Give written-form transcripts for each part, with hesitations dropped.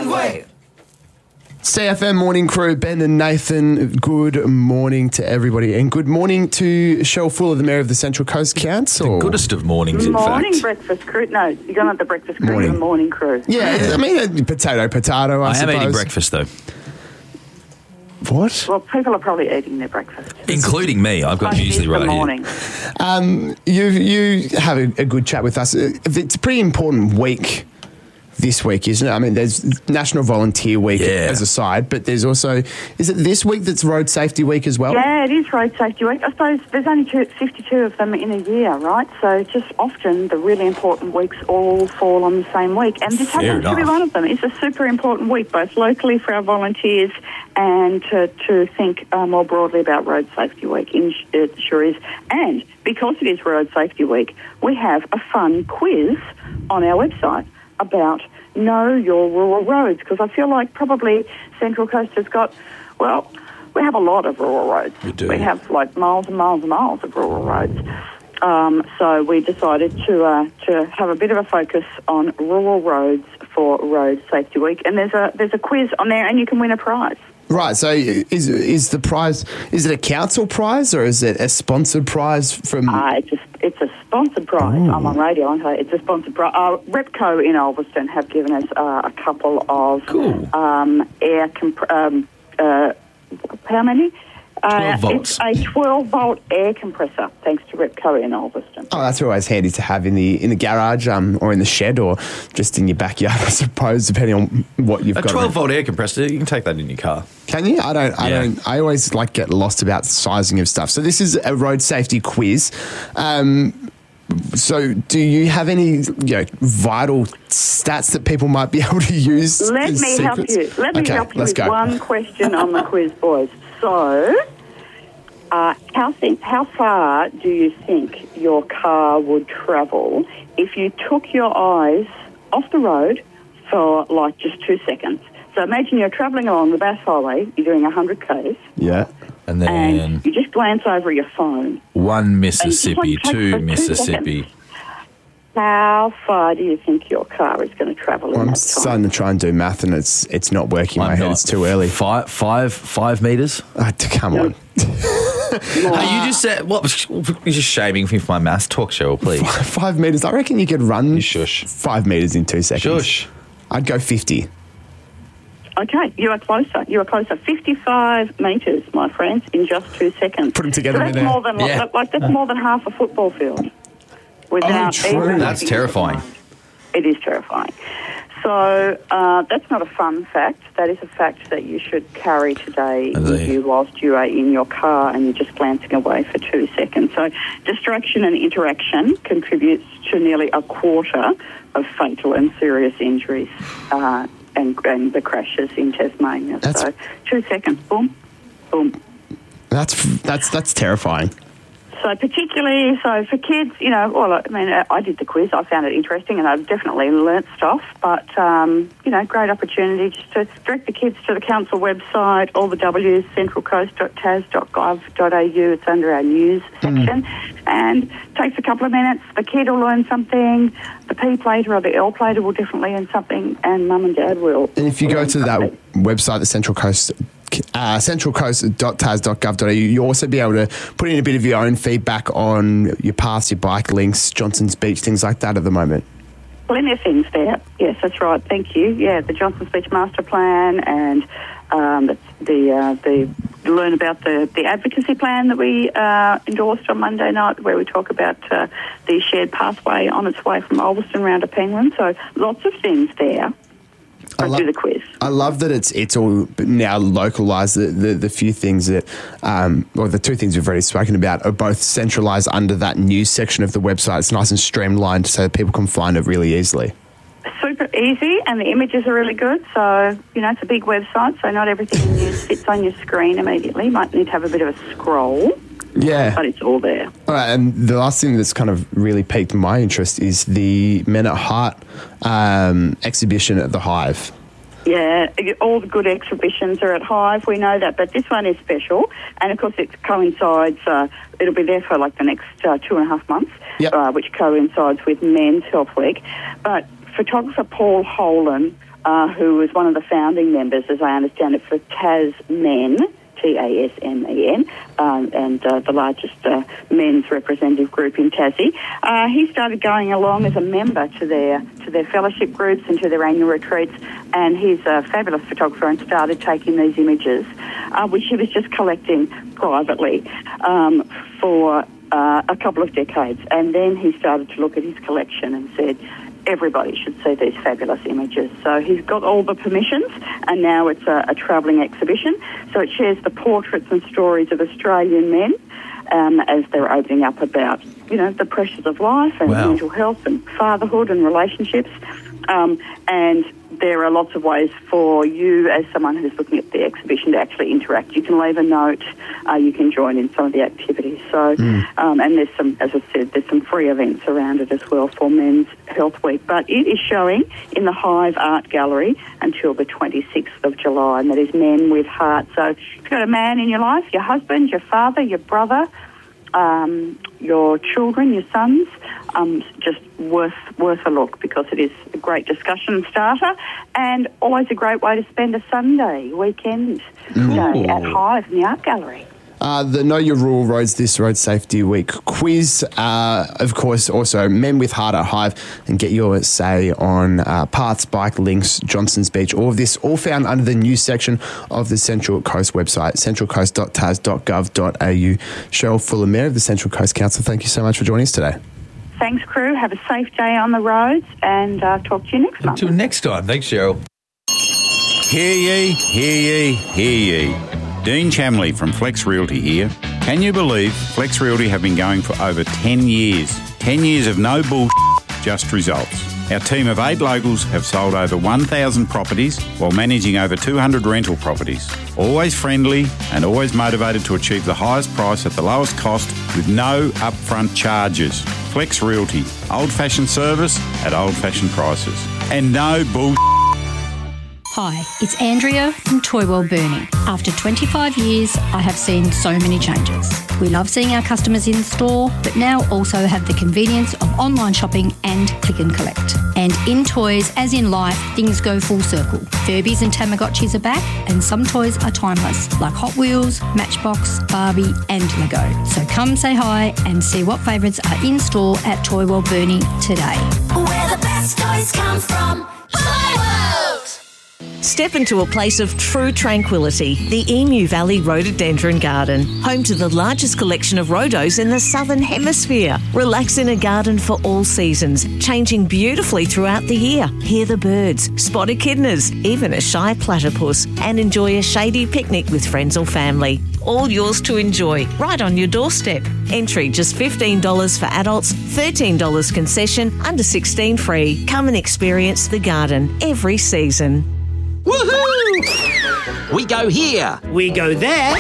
one way. CFM Morning Crew, Ben and Nathan, good morning to everybody. And good morning to Cheryl Fuller, the Mayor of the Central Coast Council. The goodest of mornings, in Morning fact. breakfast crew. No, you're going to the breakfast crew, Morning. the morning crew. Yeah, I mean, potato, I I am suppose. eating breakfast, though. What? Well, people are probably eating their breakfast. Including me. I've got But it muesli is right the here. morning. You have a good chat with us. It's a pretty important week this week, isn't it? I mean, there's National Volunteer Week as a side, but there's also, is it this week that's Road Safety Week as well? Yeah, it is Road Safety Week. I suppose there's only 52 of them in a year, right? So just often the really important weeks all fall on the same week. And this happens to be one of them. It's a super important week, both locally for our volunteers and to think more broadly about Road Safety Week. It sure is. And because it is Road Safety Week, we have a fun quiz on our website about know your rural roads, because I feel like probably Central Coast has got, well, we have a lot of rural roads. We do. We have like miles and miles and miles of rural roads. So we decided to have a bit of a focus on rural roads for Road Safety Week, and there's a quiz on there, and you can win a prize. Right, so is the prize, is it a council prize or is it a sponsored prize from... It's a sponsored prize. Ooh. I'm on radio, aren't I? It's a sponsored prize. Repco in Ulverston have given us a couple of how many? 12 volts. It's a 12-volt air compressor, thanks to Repco in Ulverston. Oh, that's always handy to have in the garage or in the shed or just in your backyard, I suppose, depending on what you've A got. 12-volt air compressor, you can take that in your car. Can you? I don't. I always get lost about sizing of stuff. So this is a road safety quiz. So do you have any vital stats that people might be able to use? Let me help you. Let me help you with one question on the quiz, boys. So, how far do you think your car would travel if you took your eyes off the road for like just 2 seconds? So imagine you're travelling along the Bass Highway, you're doing 100 k's. Yeah. And then And you just glance over your phone. 1 Mississippi, And you just, 2 like, take for 2 Mississippi. How far do you think your car is going to travel in I'm that time? starting to try and do math and it's not working in my I'm head. not. It's too early. 5 metres? Come on. Hey, you just said, what? You're just shaming me for my maths. Talk, Cheryl, please. 5 metres. I reckon you could run You shush. 5 metres in 2 seconds. Shush. I'd go 50. Okay, you are closer. 55 metres, my friends, in just 2 seconds. Put them together So in that's there. more than that's more than half a football field. Without true. even That's looking terrifying. at the phone. It is terrifying. So that's not a fun fact. That is a fact that you should carry today with you whilst you are in your car and you're just glancing away for 2 seconds. So distraction and interaction contributes to nearly a quarter of fatal and serious injuries and the crashes in Tasmania. So 2 seconds, boom, boom. That's terrifying. So particularly, for kids, I did the quiz. I found it interesting and I've definitely learnt stuff. But, great opportunity just to direct the kids to the council website, all the W's, centralcoast.tas.gov.au. It's under our news section. And takes a couple of minutes. The kid will learn something. The P plater or the L plater will definitely learn something. And mum and dad will. And if you go to that website, the Central Coast, centralcoast.tas.gov.au, you'll also be able to put in a bit of your own feedback on your paths, your bike links, Johnson's Beach, things like that at the moment. Plenty of things there. Yes, that's right. Thank you. Yeah, the Johnson's Beach Master Plan and learn about the advocacy plan that we endorsed on Monday night, where we talk about the shared pathway on its way from Ulverston round to Penguin. So lots of things there. Do the quiz. I love that it's all now localised. The few things that, or the two things we've already spoken about, are both centralised under that news section of the website. It's nice and streamlined so that people can find it really easily. Super easy, and the images are really good. So, it's a big website, so not everything in news fits on your screen immediately. You might need to have a bit of a scroll. Yeah. But it's all there. All right, and the last thing that's kind of really piqued my interest is the Men at Heart exhibition at the Hive. Yeah, all the good exhibitions are at Hive, we know that, but this one is special, and of course it coincides, it'll be there for like the next 2.5 months, which coincides with Men's Health Week. But photographer Paul Holan, who was one of the founding members, as I understand it, for TASMen, TASMEN, and the largest men's representative group in Tassie. He started going along as a member to their fellowship groups and to their annual retreats, and he's a fabulous photographer and started taking these images, which he was just collecting privately for a couple of decades. And then he started to look at his collection and said, everybody should see these fabulous images. So he's got all the permissions, and now it's a travelling exhibition. So it shares the portraits and stories of Australian men as they're opening up about, the pressures of life and mental health and fatherhood and relationships. And there are lots of ways for you, as someone who's looking at the exhibition, to actually interact. You can leave a note. You can join in some of the activities. So, and there's some, as I said, there's some free events around it as well for Men's Health Week. But it is showing in the Hive Art Gallery until the 26th of July, and that is Men with Heart. So if you've got a man in your life, your husband, your father, your brother, your children, your sons, just worth a look, because it is a great discussion starter and always a great way to spend a Sunday weekend day at Hive in the Art Gallery. The Know Your Rural Roads This Road Safety Week quiz, of course, also Men with Heart at Hive, and get your say on paths, bike links, Johnson's Beach. All of this, all found under the news section of the Central Coast website, centralcoast.tas.gov.au. Cheryl Fuller-Mayor of the Central Coast Council, thank you so much for joining us today. Thanks, crew. Have a safe day on the roads, and talk to you next month. Until next time. Thanks, Cheryl. Hear ye, hear ye, hear ye. Dean Chamley from Flex Realty here. Can you believe Flex Realty have been going for over 10 years? 10 years of no bullshit, just results. Our team of 8 locals have sold over 1,000 properties while managing over 200 rental properties. Always friendly and always motivated to achieve the highest price at the lowest cost with no upfront charges. Flex Realty. Old-fashioned service at old-fashioned prices. And no bullshit. Hi, it's Andrea from Toy World Burnie. After 25 years, I have seen so many changes. We love seeing our customers in store, but now also have the convenience of online shopping and click and collect. And in toys, as in life, things go full circle. Furbies and Tamagotchis are back, and some toys are timeless, like Hot Wheels, Matchbox, Barbie and Lego. So come say hi and see what favourites are in store at Toy World Burnie today. Where the best toys come from, Toy World! Step into a place of true tranquility, the Emu Valley Rhododendron Garden, home to the largest collection of rhodos in the Southern Hemisphere. Relax in a garden for all seasons, changing beautifully throughout the year. Hear the birds, spot echidnas, even a shy platypus, and enjoy a shady picnic with friends or family. All yours to enjoy, right on your doorstep. Entry just $15 for adults, $13 concession, under 16 free. Come and experience the garden every season. Woohoo! We go here. We go there.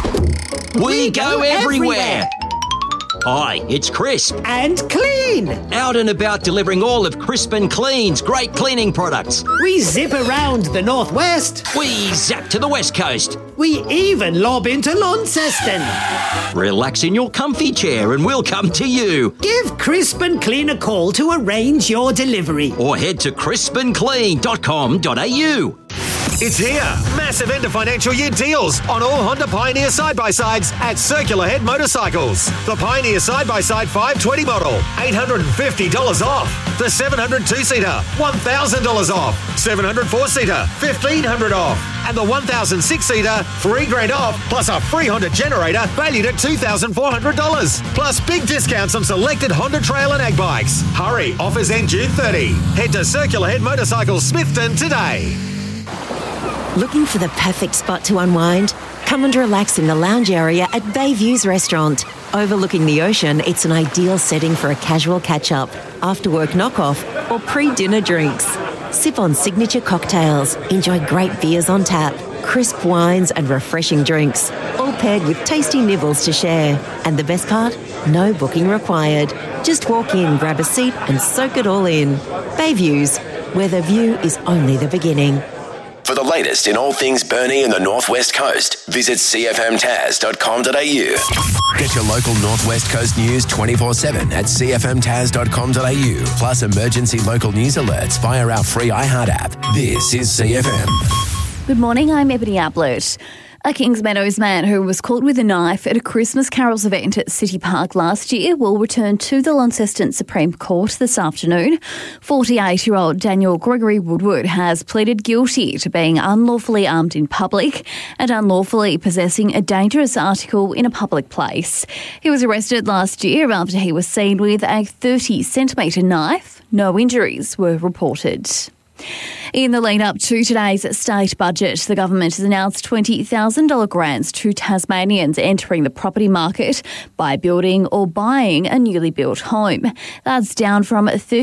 We go everywhere. Hi, it's Crisp. And Clean. Out and about delivering all of Crisp and Clean's great cleaning products. We zip around the northwest. We zap to the west coast. We even lob into Launceston. Relax in your comfy chair and we'll come to you. Give Crisp and Clean a call to arrange your delivery. Or head to crispandclean.com.au. It's here. Massive end of financial year deals on all Honda Pioneer side-by-sides at Circular Head Motorcycles. The Pioneer side-by-side 520 model, $850 off. The 700 two-seater, $1,000 off. 700 four-seater, $1,500 off. And the 1,000 six-seater, $3,000 off, plus a free Honda generator valued at $2,400. Plus big discounts on selected Honda Trail and Ag bikes. Hurry, offers end June 30. Head to Circular Head Motorcycles Smithton today. Looking for the perfect spot to unwind? Come and relax in the lounge area at Bayviews Restaurant. Overlooking the ocean, it's an ideal setting for a casual catch-up, after-work knock-off, or pre-dinner drinks. Sip on signature cocktails, enjoy great beers on tap, crisp wines and refreshing drinks, all paired with tasty nibbles to share. And the best part? No booking required. Just walk in, grab a seat and soak it all in. Bayviews, where the view is only the beginning. For the latest in all things Burnie and the Northwest Coast, visit cfmtaz.com.au. Get your local Northwest Coast news 24/7 at cfmtaz.com.au. Plus emergency local news alerts via our free iHeart app. This is CFM. Good morning, I'm Ebony Ablett. A Kings Meadows man who was caught with a knife at a Christmas carols event at City Park last year will return to the Launceston Supreme Court this afternoon. 48-year-old Daniel Gregory Woodward has pleaded guilty to being unlawfully armed in public and unlawfully possessing a dangerous article in a public place. He was arrested last year after he was seen with a 30-centimetre knife. No injuries were reported. In the lead-up to today's state budget, the government has announced $20,000 grants to Tasmanians entering the property market by building or buying a newly built home. That's down from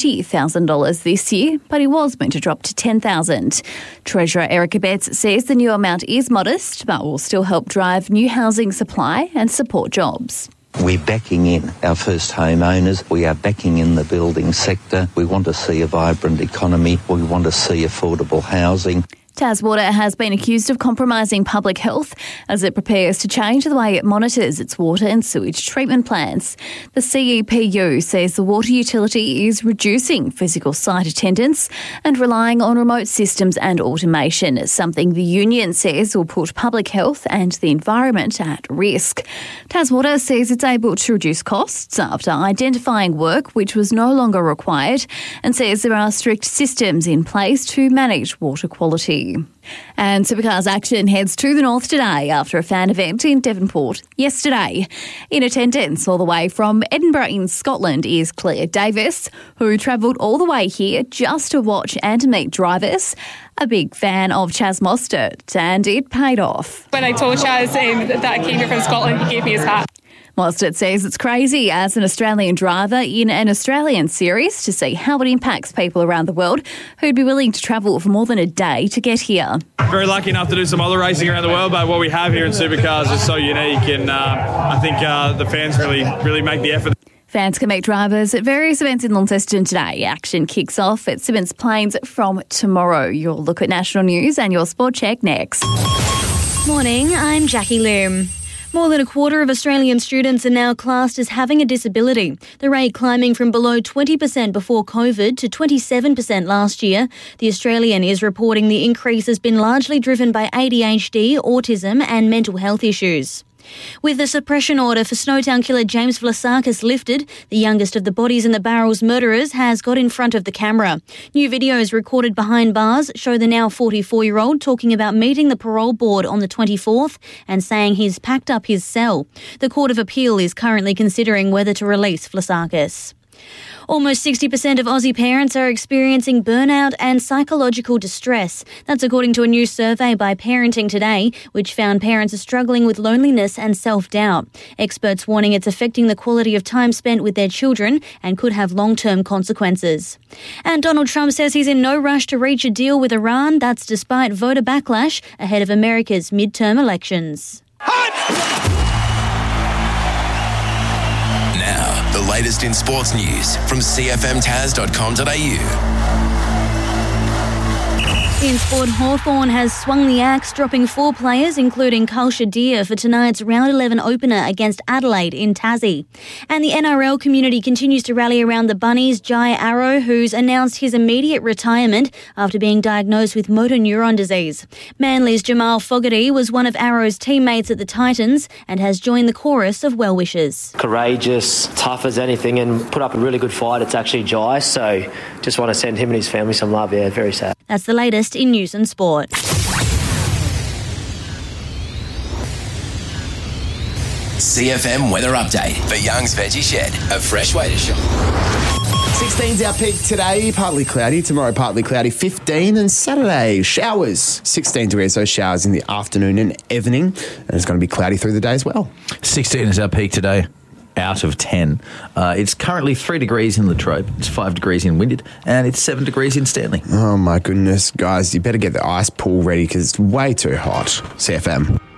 $30,000 this year, but it was meant to drop to $10,000. Treasurer Erica Betts says the new amount is modest, but will still help drive new housing supply and support jobs. We're backing in our first homeowners. We are backing in the building sector. We want to see a vibrant economy. We want to see affordable housing. Taswater has been accused of compromising public health as it prepares to change the way it monitors its water and sewage treatment plants. The CEPU says the water utility is reducing physical site attendance and relying on remote systems and automation, something the union says will put public health and the environment at risk. Taswater says it's able to reduce costs after identifying work which was no longer required and says there are strict systems in place to manage water quality. And Supercars Action heads to the north today after a fan event in Devonport yesterday. In attendance all the way from Edinburgh in Scotland is Claire Davis, who travelled all the way here just to watch and meet drivers. A big fan of Chaz Mostert, and it paid off. When I told Chaz that I came here from Scotland, he gave me his hat. Mostert says it's crazy as an Australian driver in an Australian series to see how it impacts people around the world who'd be willing to travel for more than a day to get here. Very lucky enough to do some other racing around the world, but what we have here in Supercars is so unique, and I think the fans really make the effort. Fans can meet drivers at various events in Launceston today. Action kicks off at Simmons Plains from tomorrow. You'll look at national news and your sport check next. Morning, I'm Jackie Loom. More than a quarter of Australian students are now classed as having a disability, the rate climbing from below 20% before COVID to 27% last year. The Australian is reporting the increase has been largely driven by ADHD, autism and mental health issues. With the suppression order for Snowtown killer James Vlasakis lifted, the youngest of the bodies in the barrels murderers has got in front of the camera. New videos recorded behind bars show the now 44-year-old talking about meeting the parole board on the 24th and saying he's packed up his cell. The Court of Appeal is currently considering whether to release Vlasakis. Almost 60% of Aussie parents are experiencing burnout and psychological distress. That's according to a new survey by Parenting Today, which found parents are struggling with loneliness and self-doubt. Experts warning it's affecting the quality of time spent with their children and could have long-term consequences. And Donald Trump says he's in no rush to reach a deal with Iran. That's despite voter backlash ahead of America's midterm elections. Now, the latest in sports news from cfmtaz.com.au. In sport, Hawthorn has swung the axe, dropping 4 players, including Carl Shadir, for tonight's Round 11 opener against Adelaide in Tassie. And the NRL community continues to rally around the Bunnies' Jai Arrow, who's announced his immediate retirement after being diagnosed with motor neuron disease. Manly's Jamal Fogarty was one of Arrow's teammates at the Titans and has joined the chorus of well wishes. Courageous, tough as anything, and put up a really good fight. It's actually Jai, so just want to send him and his family some love. Yeah, very sad. That's the latest in news and sport. CFM weather update for Young's Veggie Shed, a fresh way to shop. 16's our peak today, partly cloudy. Tomorrow, partly cloudy, 15. And Saturday, showers, 16 degrees, so showers in the afternoon and evening. And it's going to be cloudy through the day as well. 16 is our peak today. Out of 10. It's currently 3 degrees in Latrobe, it's 5 degrees in Wynyard, and it's 7 degrees in Stanley. Oh my goodness, guys, you better get the ice pool ready because it's way too hot. CFM.